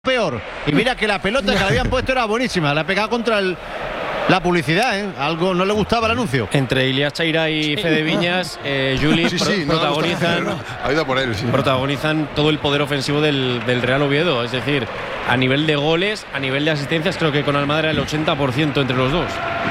peor. Y mira que la pelota que le habían puesto era buenísima. La pegaba contra la publicidad, ¿eh? Algo no le gustaba el anuncio. Entre Ilías Chaira y Fede Viñas, Juli protagonizan todo el poder ofensivo del Real Oviedo. Es decir, a nivel de goles, a nivel de asistencias, creo que con Almada era el 80% entre los dos.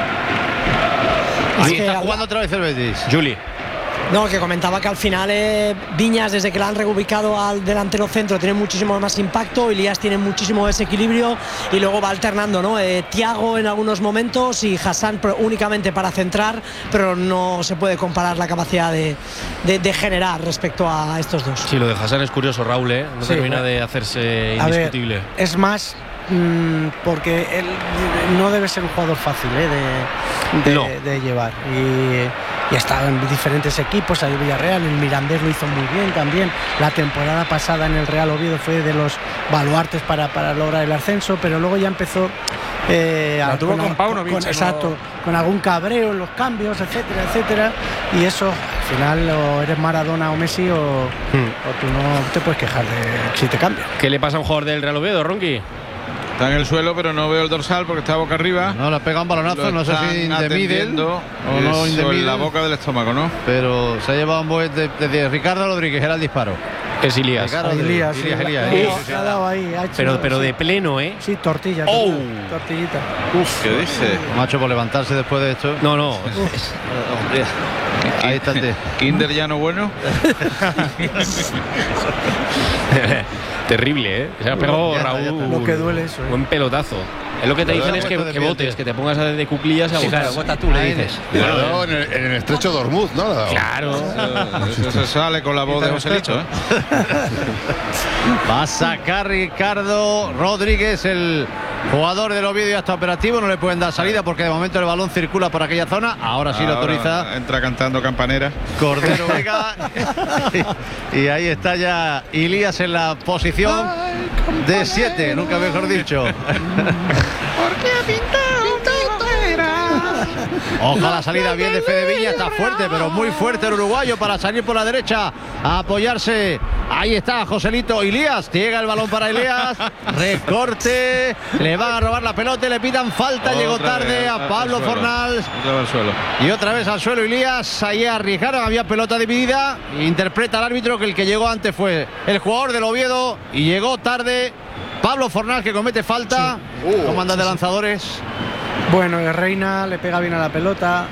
Ahí está jugando otra vez el Betis. Juli. No, que comentaba que al final Viñas, desde que la han reubicado al delantero centro, tiene muchísimo más impacto. Ilías tiene muchísimo desequilibrio y luego va alternando, ¿no? Thiago en algunos momentos y Hassan únicamente para centrar, pero no se puede comparar la capacidad de generar respecto a estos dos. Sí, lo de Hassan es curioso, Raúl, ¿eh? No termina de hacerse indiscutible. A ver, es más porque él no debe ser un jugador fácil de llevar y ha estado en diferentes equipos, en el Villarreal, el Mirandés lo hizo muy bien también. La temporada pasada en el Real Oviedo fue de los baluartes para lograr el ascenso, pero luego ya empezó tuvo con Paunovic, exacto, con algún cabreo en los cambios, etcétera, etcétera, y eso al final o eres Maradona o Messi o tú no te puedes quejar de si te cambia. ¿Qué le pasa a un jugador del Real Oviedo, Ronqui? Está en el suelo, pero no veo el dorsal porque está boca arriba. No, le ha pegado un balonazo, no sé si in the middle o no en la boca del estómago, ¿no? Pero se ha llevado un buen desde Ricardo Rodríguez, era el disparo. Es Ilías. Elías, se ha dado ahí, ha hecho, pero de pleno, ¿eh? Sí, tortilla. Oh. Tortillita. Uf, ¿qué dice? Macho, por levantarse después de esto. No. Ahí está. Kinder ya no bueno. Terrible, ¿eh? Se ha pegado Raúl. Lo que duele eso. Buen pelotazo. Es lo que te dicen es que botes, que te pongas de cuclillas a botar. Claro, bota tú, le dices. Claro, en el estrecho de Ormuz, ¿no? Claro. Eso se sale con la voz de Joselito, ¿eh? Va a sacar Ricardo Rodríguez, el jugador del Oviedo, ya está operativo. No le pueden dar salida porque de momento el balón circula por aquella zona. Ahora sí lo autoriza. Entra cantando Campanera. Cordero Vega. Y ahí está ya Ilías en la posición de 7, nunca mejor dicho. Ojalá salida bien de Fede Viñas, está fuerte, pero muy fuerte el uruguayo para salir por la derecha a apoyarse. Ahí está Joselito. Ilías, llega el balón para Ilías, recorte, le van a robar la pelota y le pitan falta. Llegó tarde a Pablo Fornals y otra vez al suelo Ilías. Ahí arriesgaron, había pelota dividida. Interpreta el árbitro que el que llegó antes fue el jugador del Oviedo y llegó tarde Pablo Fornals, que comete falta. ¿Cómo andan de lanzadores? Bueno, Reina le pega bien a la pelota.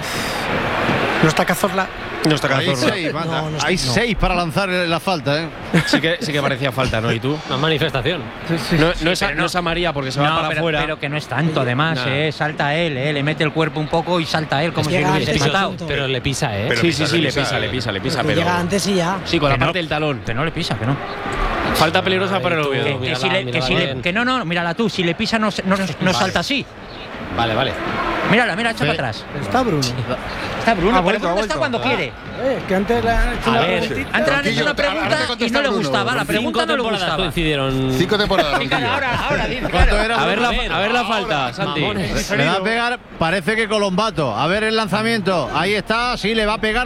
No está Cazorla. No está Cazorla. Hay 6 para lanzar la falta, ¿eh? Sí que parecía falta, ¿no? ¿Y tú? Una manifestación. No es a María porque se va para afuera. Pero que no es tanto, además, salta él, le mete el cuerpo un poco y salta él como si lo hubiese matado. Pero le pisa, ¿eh? Sí, le pisa. Pero llega antes y ya. Sí, con la parte del talón. Que no le pisa, que no. Falta peligrosa para el Oviedo. Que no, mírala tú, si le pisa no salta así. Vale. Mírala, echa para atrás. Está Bruno. Está Bruno, pero Bruno está cuando quiere. Que antes le han hecho han hecho una pregunta y no le gustaba. La pregunta no le gustaba. Coincidieron 5 temporadas. Ahora dice. A ver la falta, Santi. Le va a pegar, parece que Colombato. A ver el lanzamiento. Ahí está, sí, le va a pegar.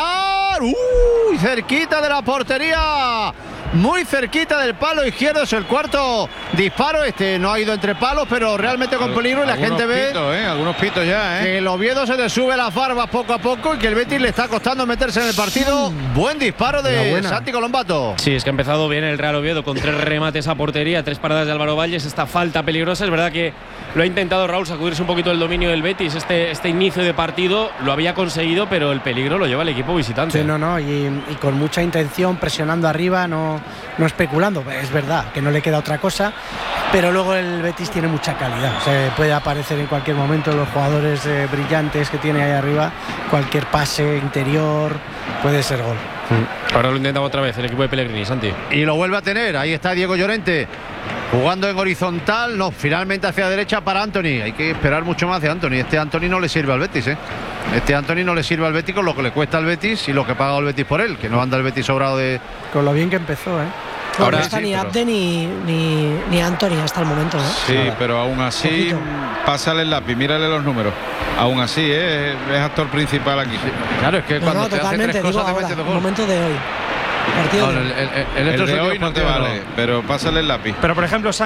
¡Uy! Cerquita de la portería. Muy cerquita del palo izquierdo. Es el cuarto disparo. No ha ido entre palos, pero realmente con peligro. Y la gente ve algunos pitos ya, que el Oviedo se le sube las barbas poco a poco y que el Betis le está costando meterse en el partido. Buen disparo de Santi Colombato. Sí, es que ha empezado bien el Real Oviedo con 3 remates a portería, 3 paradas de Álvaro Valles. Esta falta peligrosa, es verdad que lo ha intentado Raúl sacudirse un poquito el dominio del Betis. Este inicio de partido lo había conseguido, pero el peligro lo lleva el equipo visitante. Sí, y con mucha intención, presionando arriba, no especulando. Es verdad que no le queda otra cosa, pero luego el Betis tiene mucha calidad. O sea, puede aparecer en cualquier momento los jugadores brillantes que tiene ahí arriba. Cualquier pase interior puede ser gol. Ahora lo intentaba otra vez el equipo de Pellegrini, Santi. Y lo vuelve a tener. Ahí está Diego Llorente jugando en horizontal. No, finalmente hacia la derecha para Antony. Hay que esperar mucho más de Antony. Antony no le sirve al Betis, Antony no le sirve al Betis con lo que le cuesta al Betis y lo que paga el Betis por él, que no anda el Betis sobrado de... Con lo bien que empezó, Ahora no está ni Abde ni Antony hasta el momento, Sí, pero aún así, pásale el lápiz, mírale los números. Aún así, es actor principal aquí. Claro, es que cuando te hace 3 cosas te ahora, mete 2 el momento de hoy. El de hoy no te vale, pero pásale el lápiz. Pero por ejemplo,